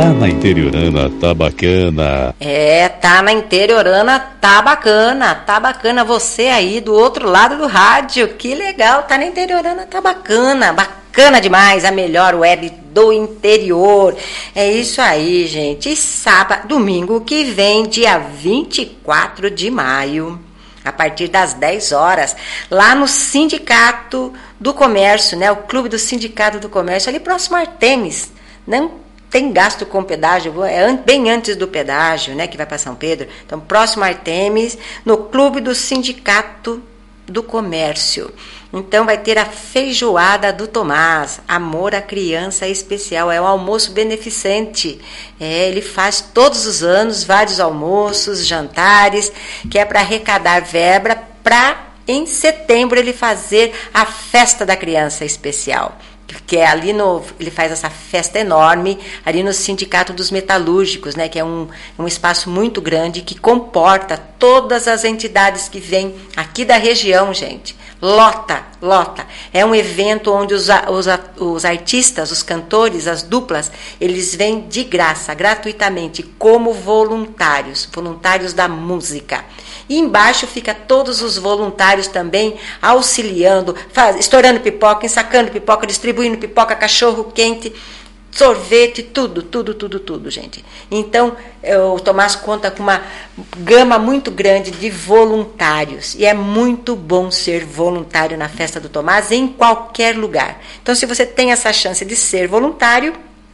na Interiorana, tá bacana. Tá na Interiorana, tá bacana. Tá bacana você aí do outro lado do rádio. Que legal, tá na Interiorana, tá bacana. Bacana demais, a melhor web do interior. É isso aí, gente. E sábado, domingo que vem, dia 24 de maio, a partir das 10 horas, lá no Sindicato do Comércio, né? O Clube do Sindicato do Comércio, ali próximo a Artemis. Não tem gasto com pedágio, é bem antes do pedágio, né? Que vai para São Pedro. Então, próximo a Artemis, no Clube do Sindicato do Comércio. Então vai ter a feijoada do Tomás, Amor à Criança Especial, é um almoço beneficente. Ele faz todos os anos vários almoços, jantares, que é para arrecadar verba para em setembro ele fazer a festa da criança especial. Que é ali ele faz essa festa enorme ali no Sindicato dos Metalúrgicos, né, que é um espaço muito grande que comporta todas as entidades que vêm aqui da região, gente. Lota. É um evento onde os artistas, os cantores, as duplas, eles vêm de graça, gratuitamente, como voluntários da música. E embaixo fica todos os voluntários também auxiliando, estourando pipoca, ensacando pipoca, distribuindo pipoca, cachorro quente, sorvete, tudo, gente. Então, o Tomás conta com uma gama muito grande de voluntários. E é muito bom ser voluntário na festa do Tomás em qualquer lugar. Então, se você tem essa chance de ser voluntário,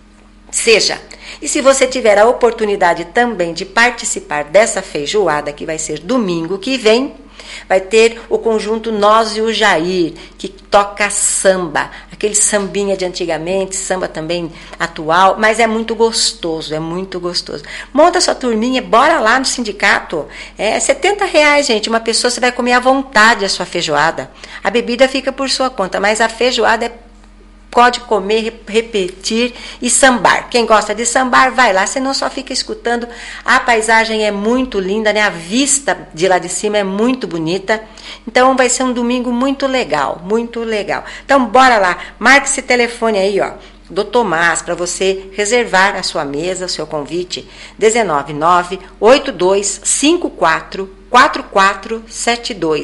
seja. E se você tiver a oportunidade também de participar dessa feijoada, que vai ser domingo que vem, vai ter o conjunto Nós e o Jair, que toca samba, aquele sambinha de antigamente, samba também atual, mas é muito gostoso. Monta sua turminha, bora lá no sindicato. É R$70, gente, uma pessoa, você vai comer à vontade a sua feijoada. A bebida fica por sua conta, mas a feijoada pode comer, repetir e sambar. Quem gosta de sambar, vai lá, senão só fica escutando. A paisagem é muito linda, né? A vista de lá de cima é muito bonita. Então, vai ser um domingo muito legal. Então, bora lá. Marque esse telefone aí, ó, do Tomás, para você reservar a sua mesa, o seu convite. 199-8254-4472.